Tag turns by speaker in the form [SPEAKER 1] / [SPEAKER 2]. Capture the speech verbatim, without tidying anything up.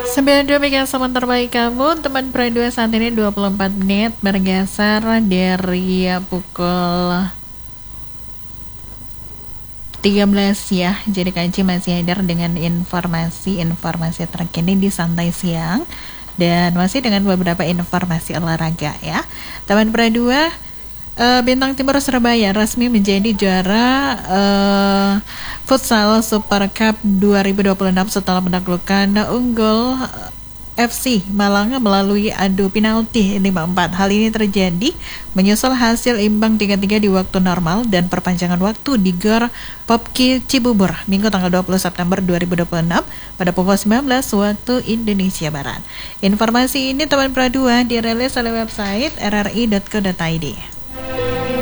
[SPEAKER 1] sembilan puluh dua megawatt terbaik kamu, teman Pro dua saat ini dua puluh empat menit bergeser dari pukul tiga belas ya. Jadi Kanci masih hadir dengan informasi-informasi terkini di Santai Siang dan masih dengan beberapa informasi olahraga ya. Teman Pro dua, uh, Bintang Timur Surabaya resmi menjadi juara uh, Futsal Super Cup dua ribu dua puluh enam setelah menaklukkan Unggul F C Malang melalui adu penalti lima empat. Hal ini terjadi menyusul hasil imbang tiga tiga di waktu normal dan perpanjangan waktu di Gor Popki Cibubur Minggu tanggal dua puluh September dua ribu dua puluh enam pada pukul sembilan belas waktu Indonesia Barat. Informasi ini teman Pro dua dirilis oleh website r r i dot co dot i d.